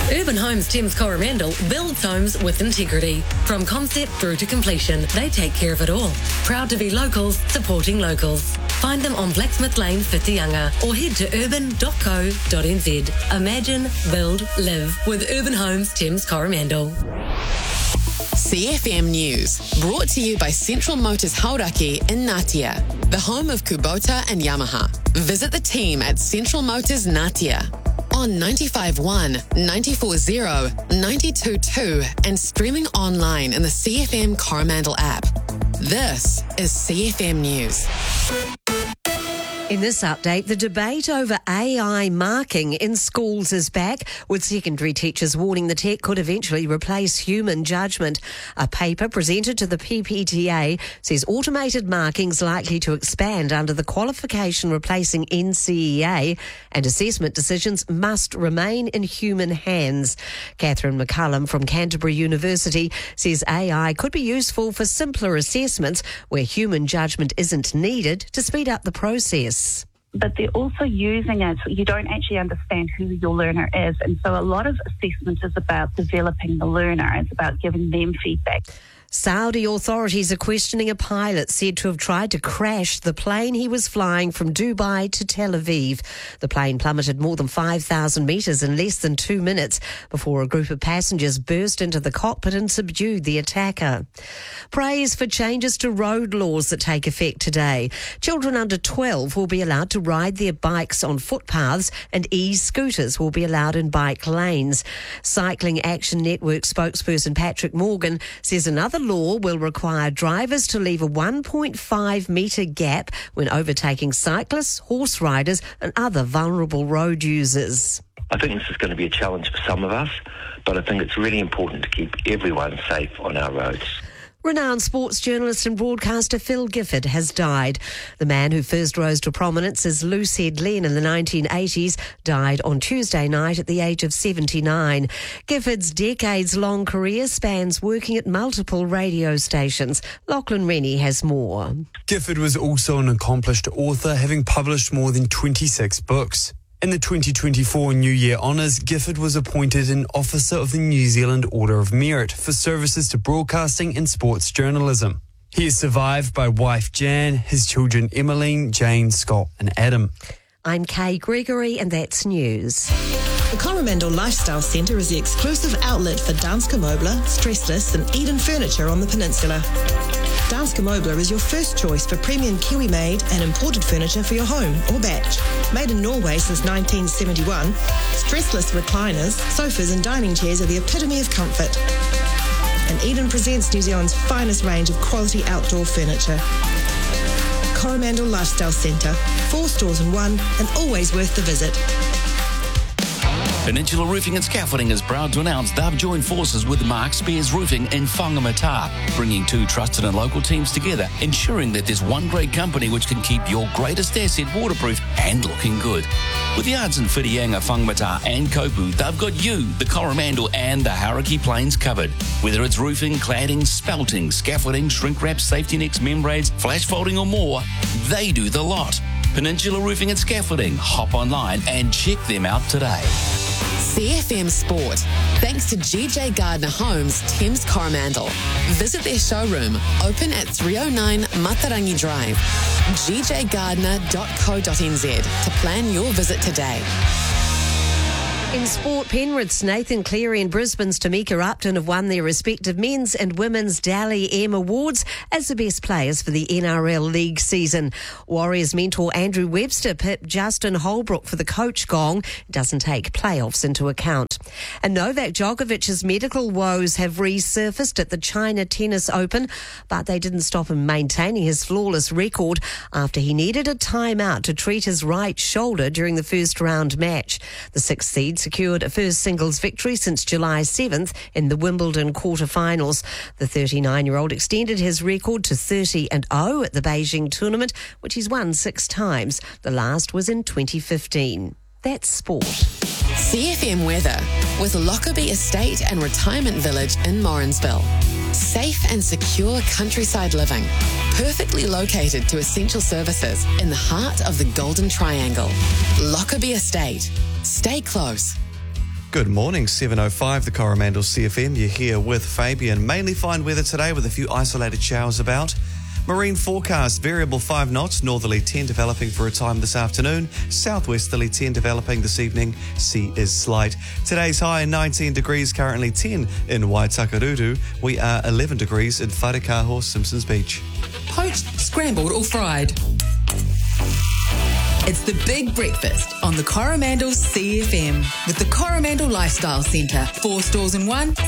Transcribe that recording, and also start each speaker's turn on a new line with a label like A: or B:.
A: Urban Homes Thames Coromandel builds homes with integrity. From concept through to completion, they take care of it all. Proud to be locals, supporting locals. Find them on Blacksmith Lane, Whitianga, or head to urban.co.nz. Imagine, build, live with Urban Homes Thames Coromandel.
B: CFM News, brought to you by Central Motors Hauraki in Ngatea, the home of Kubota and Yamaha. Visit the team at Central Motors Ngatea on 95.1, 94.0, 92.2 and streaming online in the CFM Coromandel app. This is CFM News.
C: In this update, the debate over AI marking in schools is back, with secondary teachers warning the tech could eventually replace human judgment. A paper presented to the PPTA says automated marking's likely to expand under the qualification replacing NCEA, and assessment decisions must remain in human hands. Catherine McCullum from Canterbury University says AI could be useful for simpler assessments where human judgment isn't needed to speed up the process.
D: But they're also using it, you don't actually understand who your learner is. And so a lot of assessment is about developing the learner. It's about giving them feedback.
C: Saudi authorities are questioning a pilot said to have tried to crash the plane he was flying from Dubai to Tel Aviv. The plane plummeted more than 5,000 metres in less than 2 minutes before a group of passengers burst into the cockpit and subdued the attacker. Praise for changes to road laws that take effect today. Children under 12 will be allowed to ride their bikes on footpaths and e-scooters will be allowed in bike lanes. Cycling Action Network spokesperson Patrick Morgan says another law will require drivers to leave a 1.5 metre gap when overtaking cyclists, horse riders and other vulnerable road users.
E: I think this is going to be a challenge for some of us, but I think it's really important to keep everyone safe on our roads.
C: Renowned sports journalist and broadcaster Phil Gifford has died. The man who first rose to prominence as Loosehead Len in the 1980s died on Tuesday night at the age of 79. Gifford's decades-long career spans working at multiple radio stations. Lachlan Rennie has more.
F: Gifford was also an accomplished author, having published more than 26 books. In the 2024 New Year Honours, Gifford was appointed an Officer of the New Zealand Order of Merit for services to broadcasting and sports journalism. He is survived by wife Jan, his children Emmeline, Jane, Scott and Adam.
C: I'm Kay Gregory and that's news.
G: The Coromandel Lifestyle Centre is the exclusive outlet for Danske Møbler, Stressless and Eden Furniture on the peninsula. Danske Møbler is your first choice for premium Kiwi-made and imported furniture for your home or batch. Made in Norway since 1971, stressless recliners, sofas and dining chairs are the epitome of comfort. And Eden presents New Zealand's finest range of quality outdoor furniture. Coromandel Lifestyle Centre, 4 stores in 1 and always worth the visit.
H: Peninsula Roofing and Scaffolding is proud to announce they've joined forces with Mark Spears Roofing in Whangamata, bringing 2 trusted and local teams together, ensuring that there's one great company which can keep your greatest asset waterproof and looking good. With yards in Whitianga, Whangamata and Kopu, they've got you, the Coromandel and the Hauraki Plains covered. Whether it's roofing, cladding, spelting, scaffolding, shrink wrap, safety nets, membranes, flash folding or more, they do the lot. Peninsula Roofing and Scaffolding. Hop online and check them out today.
B: CFM Sport. Thanks to GJ Gardner Homes, Thames Coromandel. Visit their showroom, open at 309 Matarangi Drive. gjgardner.co.nz to plan your visit today.
C: In sport, Penrith's Nathan Cleary and Brisbane's Tamika Upton have won their respective men's and women's Dally M Awards as the best players for the NRL League season. Warriors mentor Andrew Webster pipped Justin Holbrook for the coach gong. It doesn't take playoffs into account. And Novak Djokovic's medical woes have resurfaced at the China Tennis Open, but they didn't stop him maintaining his flawless record after he needed a timeout to treat his right shoulder during the first round match. The 6th seed secured a first singles victory since July 7th in the Wimbledon quarterfinals. The 39-year-old extended his record to 30-0 at the Beijing tournament, which he's won 6 times. The last was in 2015. That's sport.
B: CFM weather with Lockerbie Estate and Retirement Village in Morrinsville. Safe and secure countryside living. Perfectly located to essential services in the heart of the Golden Triangle. Lockerbie Estate. Stay close.
I: Good morning, 7:05, the Coromandel CFM. You're here with Fabian. Mainly fine weather today with a few isolated showers about. Marine forecast, variable 5 knots, northerly 10 developing for a time this afternoon, southwesterly 10 developing this evening, sea is slight. Today's high 19 degrees, currently 10 in Waitakaruru. We are 11 degrees in Wharekaho, Simpsons Beach.
J: Poached, scrambled or fried. It's the Big Breakfast on the Coromandel CFM with the Coromandel Lifestyle Centre. 4 stores in one.